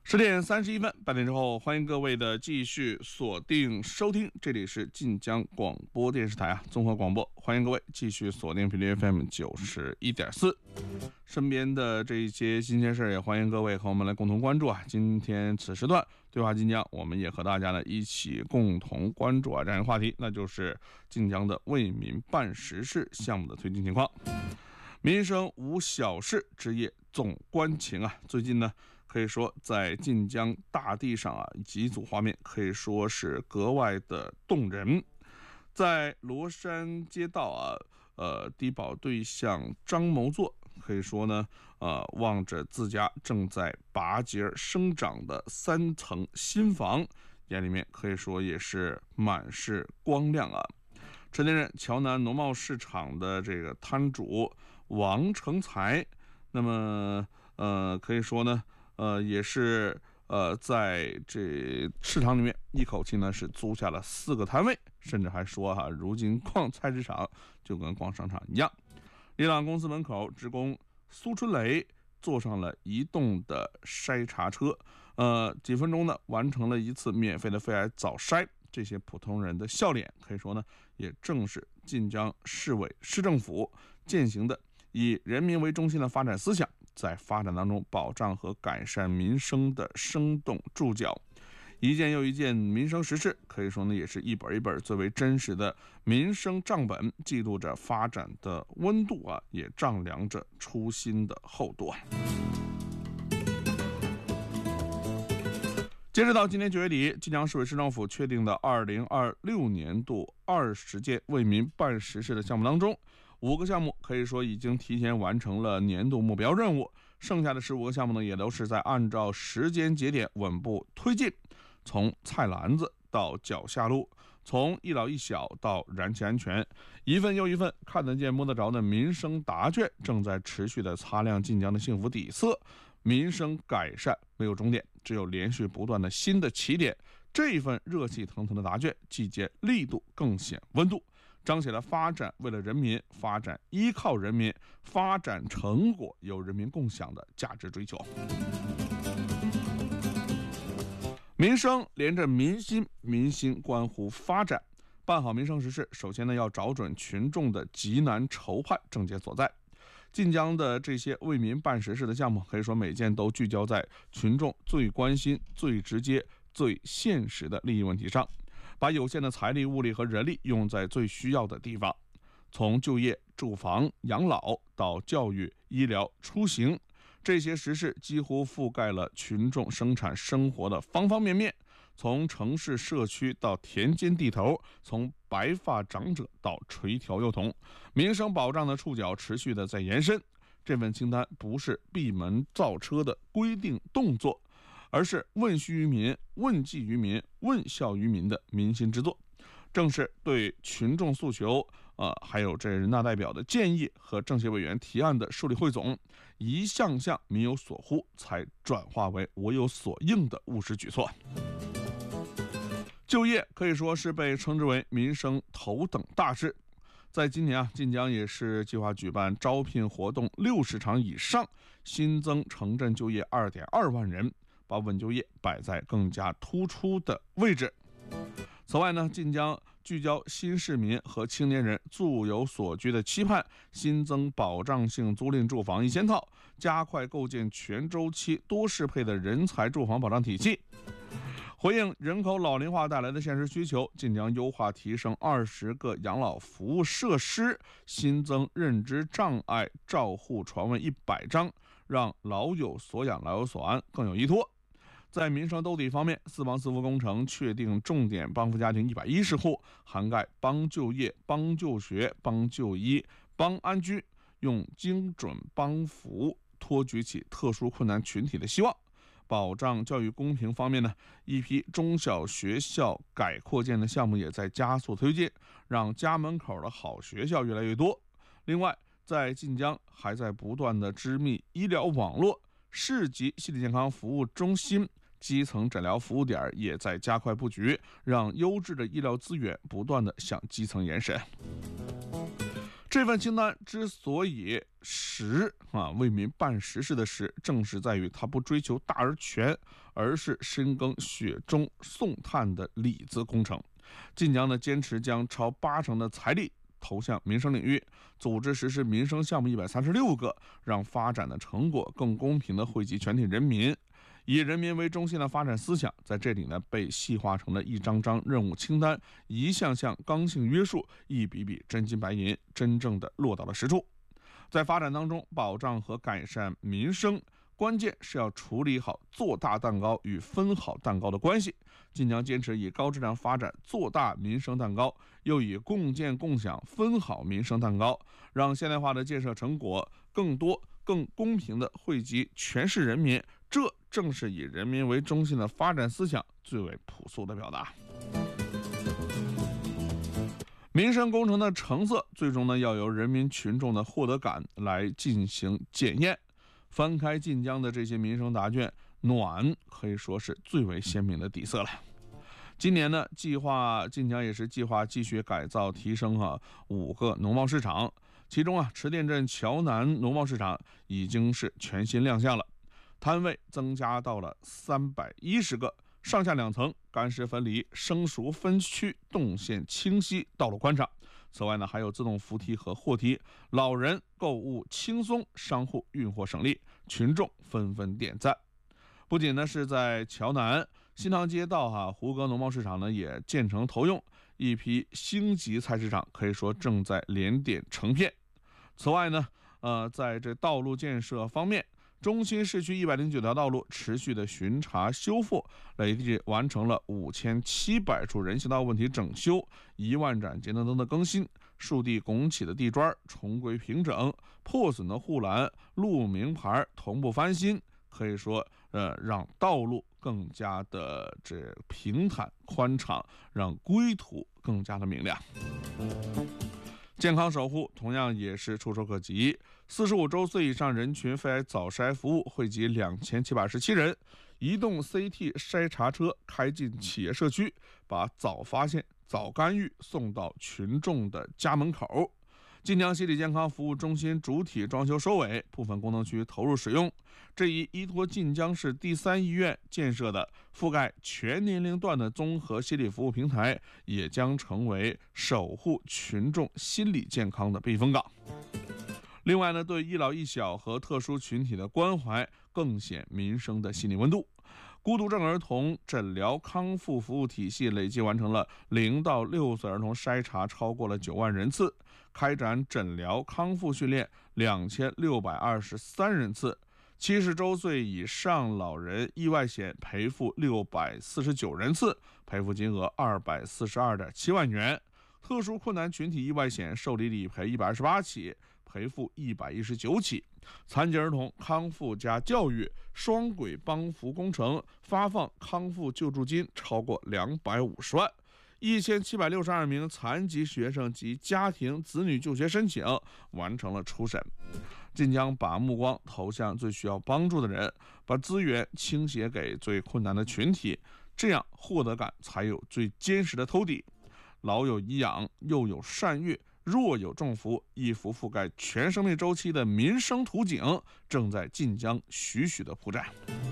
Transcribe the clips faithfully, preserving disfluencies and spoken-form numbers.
十点三十一分，八点之后，欢迎各位的继续锁定收听，这里是晋江广播电视台啊，综合广播，欢迎各位继续锁定频率 F M 九十一点四。身边的这一些新鲜事也欢迎各位和我们来共同关注啊。今天此时段对话晋江，我们也和大家呢一起共同关注啊这样一个话题，那就是晋江的为民办实事项目的推进情况。民生无小事，职业总关情啊。最近呢，可以说在晋江大地上啊，几组画面可以说是格外的动人。在罗山街道啊，呃，低保对象张某作可以说呢，呃，望着自家正在拔节生长的三层新房，眼里面可以说也是满是光亮啊。陈年人桥南农贸市场的这个摊主王成才，那么呃，可以说呢，呃，也是呃，在这市场里面一口气呢是租下了四个摊位，甚至还说哈、啊，如今逛菜市场就跟逛商场一样。李朗公司门口，职工苏春雷坐上了移动的筛查车，呃，几分钟呢完成了一次免费的肺癌早筛。这些普通人的笑脸，可以说呢，也正是晋江市委市政府践行的以人民为中心的发展思想，在发展当中保障和改善民生的生动注脚。一件又一件民生实事，可以说呢，也是一本一本最为真实的民生账本，记录着发展的温度啊，也丈量着初心的厚度。截止到今年九月底，晋江市委市政府确定的二零二六年度二十届为民办实事的项目当中，五个项目可以说已经提前完成了年度目标任务，剩下的十五个项目呢，也都是在按照时间节点稳步推进。从菜篮子到脚下路，从一老一小到燃气安全，一份又一份看得见摸得着的民生答卷，正在持续的擦亮晋江的幸福底色。民生改善没有终点，只有连续不断的新的起点。这一份热气腾腾的答卷，既见力度，更显温度，彰显了发展为了人民、发展依靠人民、发展成果由人民共享的价值追求。民生连着民心，民心关乎发展。办好民生实事，首先呢要找准群众的急难愁盼症结所在。晋江的这些为民办实事的项目，可以说每件都聚焦在群众最关心、最直接、最现实的利益问题上，把有限的财力、物力和人力用在最需要的地方。从就业、住房、养老到教育、医疗、出行，这些实事几乎覆盖了群众生产生活的方方面面。从城市社区到田间地头，从白发长者到垂髫幼童，民生保障的触角持续的在延伸。这份清单不是闭门造车的规定动作，而是问需于民、问计于民、问效于民的民心之作。正是对群众诉求，呃，还有这人大代表的建议和政协委员提案的梳理汇总，一项项民有所呼，才转化为我有所应的务实举措。就业可以说是被称之为民生头等大事。在今年啊，晋江也是计划举办招聘活动六十场以上，新增城镇就业 二点二万人，把稳就业摆在更加突出的位置。此外呢，晋江聚焦新市民和青年人住有所居的期盼，新增保障性租赁住房一千套，加快构建全周期多适配的人才住房保障体系。回应人口老龄化带来的现实需求，晋江优化提升二十个养老服务设施，新增认知障碍照护传闻一百张，让老有所养、老有所安更有依托。在民生兜底方面，四帮四扶工程确定重点帮扶家庭一百一十户，涵盖帮就业、帮就学、帮就医、帮安居，用精准帮扶托举起特殊困难群体的希望。保障教育公平方面呢，一批中小学校改扩建的项目也在加速推进，让家门口的好学校越来越多。另外，在晋江还在不断的织密医疗网络，市级心理健康服务中心、基层诊疗服务点也在加快布局，让优质的医疗资源不断的向基层延伸。 这份清单之所以实啊为民办实事的实，正是在于它不追求大而全，而是深耕雪中送炭的里子工程。晋江呢坚持将超八成的财力投向民生领域，组织实施民生项目一百三十六个，让发展的成果更公平地惠及全体人民。以人民为中心的发展思想，在这里呢被细化成了一张张任务清单，一项项刚性约束，一笔笔真金白银，真正的落到了实处。在发展当中，保障和改善民生，关键是要处理好做大蛋糕与分好蛋糕的关系。晋江坚持以高质量发展做大民生蛋糕，又以共建共享分好民生蛋糕，让现代化的建设成果更多更公平地惠及全市人民。这正是以人民为中心的发展思想最为朴素的表达。民生工程的成色，最终呢要由人民群众的获得感来进行检验。翻开晋江的这些民生答卷，暖可以说是最为鲜明的底色了。今年呢，计划晋江也是计划继续改造提升啊五个农贸市场，其中啊池店镇桥南农贸市场已经是全新亮相了，摊位增加到了三百一十个，上下两层，干湿分离，生熟分区，动线清晰，道路宽敞。此外呢，还有自动扶梯和货梯，老人购物轻松，商户运货省力，群众纷纷点赞。不仅呢是在桥南新塘街道哈、啊、胡歌农贸市场呢也建成投用，一批星级菜市场可以说正在连点成片。此外呢，呃，在这道路建设方面，中心市区一百零九条道路持续的巡查修复，累计完成了五千七百处人行道问题整修，一万盏节能灯的更新，树地拱起的地砖重归平整，破损的护栏、路名牌同步翻新，可以说，呃，让道路更加的这平坦宽敞，让归途更加的明亮。健康守护同样也是触手可及，四十五周岁以上人群肺癌早筛服务惠及两千七百二十七人，移动 C T 筛查车开进企业社区，把早发现、早干预送到群众的家门口。晋江心理健康服务中心主体装修收尾，部分功能区投入使用。这一依托晋江市第三医院建设的覆盖全年龄段的综合心理服务平台，也将成为守护群众心理健康的避风港。另外呢，对一老一小和特殊群体的关怀更显民生的细腻温度。孤独症儿童诊疗康复服务体系累计完成了零到六岁儿童筛查超过了九万人次，开展诊疗康复训练两千六百二十三人次，七十周岁以上老人意外险赔付六百四十九人次，赔付金额二百四十二点七万元。特殊困难群体意外险受理理赔一百二十八起，赔付一百一十九起。残疾儿童康复加教育双轨帮扶工程发放康复救助金超过两百五十万，一千七百六十二名残疾学生及家庭子女就学申请完成了初审。晋江把目光投向最需要帮助的人，把资源倾斜给最困难的群体，这样获得感才有最坚实的兜底。老有颐养，幼有善育，弱有重福，一幅覆盖全生命周期的民生图景正在晋江徐徐的铺展。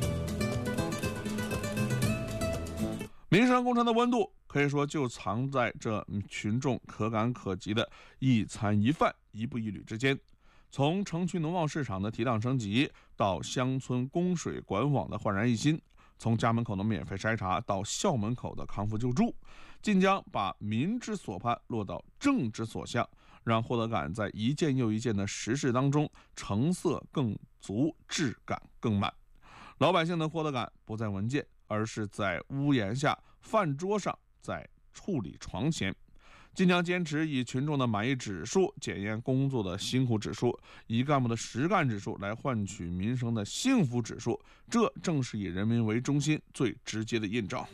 民生工程的温度可以说就藏在这群众可感可及的一餐一饭一步一履之间。从城区农贸市场的提档升级，到乡村供水管网的焕然一新，从家门口的免费筛查到校门口的康复救助，晋江把民之所盼落到政之所向，让获得感在一件又一件的实事当中成色更足，质感更满。老百姓的获得感不在文件，而是在屋檐下、饭桌上，在处理床前。晋江坚持以群众的满意指数检验工作的辛苦指数，以干部的实干指数来换取民生的幸福指数，这正是以人民为中心最直接的映照。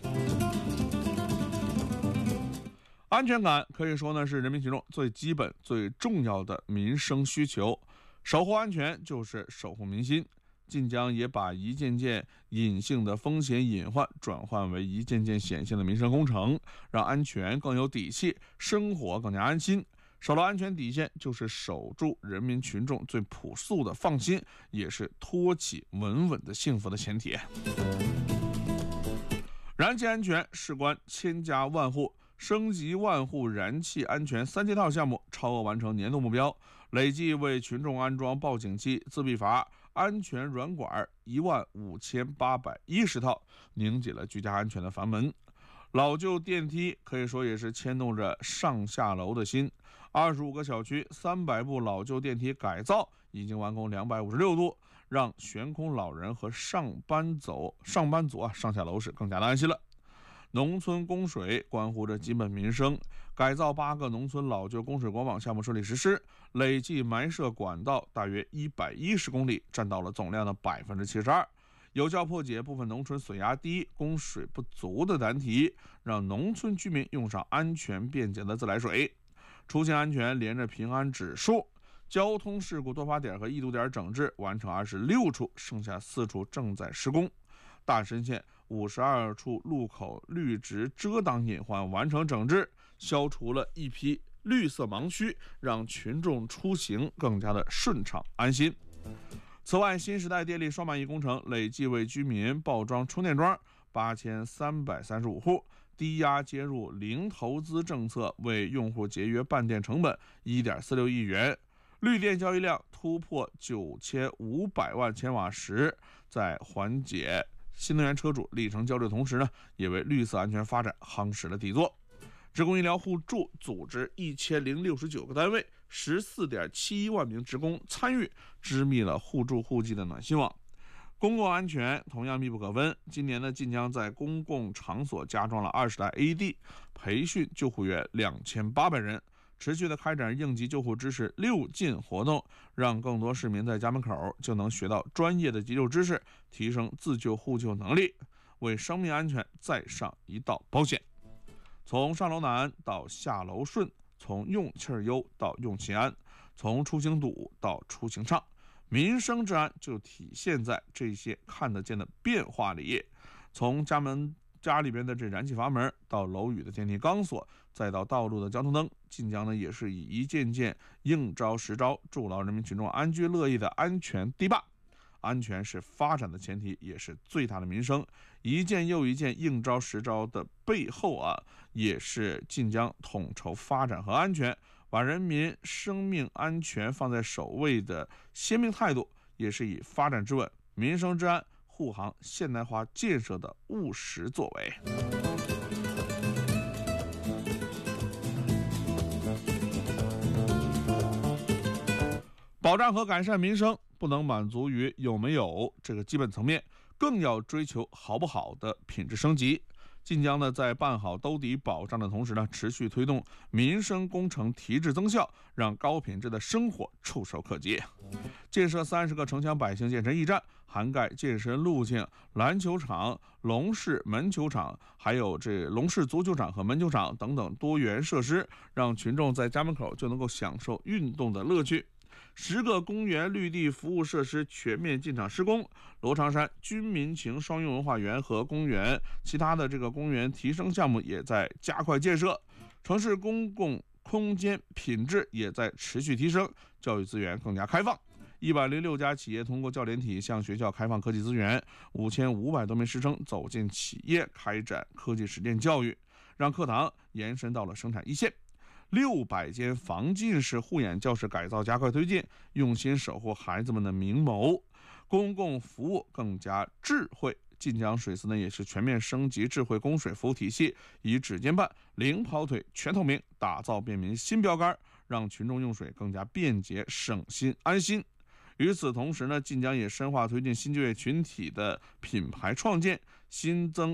安全感可以说呢是人民群众最基本最重要的民生需求，守护安全就是守护民心。晋江也把一件件隐性的风险隐患转换为一件件显性的民生工程，让安全更有底气，生活更加安心。 守牢安全底线，就是守住人民群众最朴素的放心，也是托起稳稳的幸福的前提。燃气安全事关千家万户，升级万户燃气安全三件套项目超额完成年度目标，累计为群众安装报警器、自闭阀、安全软管一万五千八百一十套，拧紧了居家安全的房门。老旧电梯可以说也是牵动着上下楼的心，二十五个小区三百部老旧电梯改造已经完工两百五十六度，让悬空老人和上班走上班族啊上下楼时更加的安心了。农村供水关乎着基本民生，改造八个农村老旧供水管网项目顺利实施，累计埋设管道大约一百一十公里，占到了总量的百分之七十二。有效破解部分农村水压低、供水不足的难题，让农村居民用上安全便捷的自来水。出行安全连着平安指数，交通事故多发点和易堵点整治完成二十六处，剩下四处正在施工。大深县五十二处路口绿植遮挡隐患完成整治，消除了一批绿色盲区，让群众出行更加的顺畅安心。此外，新时代电力双满意工程累计为居民报装充电桩八千三百三十五户，低压接入零投资政策为用户节约办电成本一点四六亿元，绿电交易量突破九千五百万千瓦时，在缓解新能源车主里程焦虑的同时呢，也为绿色安全发展夯实了底座。职工医疗互助组织一千零六十九个单位，十四点七一万名职工参与，织密了互助互济的暖心网。公共安全同样密不可分，今年呢，晋江在公共场所加装了二十台 A E D， 培训救护员两千八百人，持续的开展应急救护知识六进活动，让更多市民在家门口就能学到专业的急救知识，提升自救互救能力，为生命安全再上一道保险。从上楼难到下楼顺，从用气儿优到用气安，从出行堵到出行畅，民生治安就体现在这些看得见的变化里。从家门家里边的这燃气阀门，到楼宇的电梯钢索，再到道路的交通灯，晋江呢也是以一件件应招实招，筑牢人民群众安居乐业的安全堤坝。安全是发展的前提，也是最大的民生。一件又一件应招实招的背后啊，也是晋江统筹发展和安全，把人民生命安全放在首位的鲜明态度，也是以发展之稳、民生之安护航现代化建设的务实作为。保障和改善民生不能满足于有没有这个基本层面，更要追求好不好的品质升级。晋江呢，在办好兜底保障的同时呢，持续推动民生工程提质增效，让高品质的生活触手可及。建设三十个城乡百姓健身驿站，涵盖健身路径、篮球场、龙式门球场，还有这龙式足球场和门球场等等多元设施，让群众在家门口就能够享受运动的乐趣。十个公园绿地服务设施全面进场施工，罗长山军民情双用文化园和公园，其他的这个公园提升项目也在加快建设，城市公共空间品质也在持续提升，教育资源更加开放。一百零六家企业通过教联体向学校开放科技资源，五千五百多名师生走进企业开展科技实践教育，让课堂延伸到了生产一线。六百间防近视护眼教室改造加快推进，用心守护孩子们的明眸，公共服务更加智慧。晋江水司呢也是全面升级智慧供水服务体系，以指尖办、零跑腿、全透明打造便民新标杆，让群众用水更加便捷、省心、安心。与此同时呢，晋江也深化推进新就业群体的品牌创建，新增